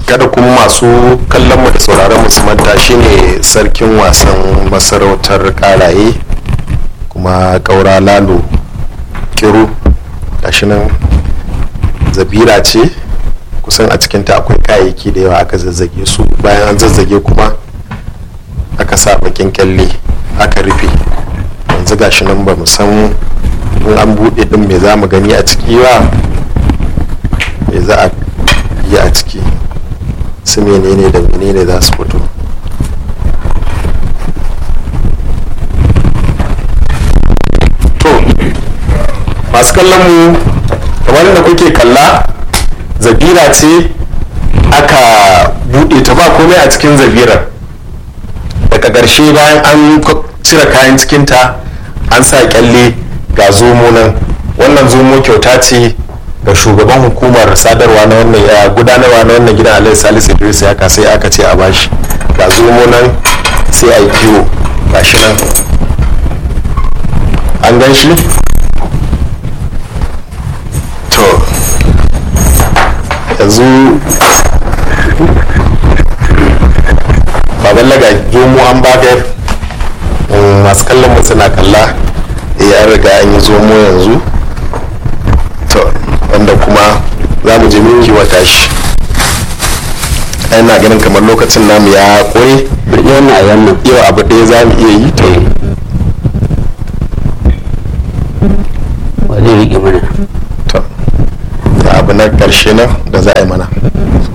kada kuma masu kallon mu da sauraron mu su manta shine sarkin wasan masarautar karaye kuma kaura lalo kiru gashi nan zabira ce kusan a cikinta akwai kayayyaki da yawa aka zazzage su bayan an zazzage kuma aka sa bakin kyalle aka rufe yanzu gashi nan ba mu san in an buɗe din me za mu gani a ciki ba me za a yi a ciki su menene da menene za su fito to masu kallon mu kamar da kuke kalla zabira ce aka buɗe ta ba komai a cikin zabirar daga ƙarshe bayan an cire kayan cikinta an sa kyalle ga zomo nan wannan zomo kyauta ce ga shugaban hukumar sadarwa na wannan ya gudanarwa na wannan gidan Alhaji Salisu Idris ya sai aka ce a bashi ga zomo nan sai a yi kiwo gashi nan an gan shi to yanzu baban laga zomo an bagar masu kallon mu suna kalla ya riga an yi zomo yanzu to wanda kuma za mu je mu kiwata shi ina ganin kamar lokacin namu ya kore yana a yannan yau abu ɗaya za mu iya yi to wa zai riƙe mana to abu na ƙarshe nan da za a yi mana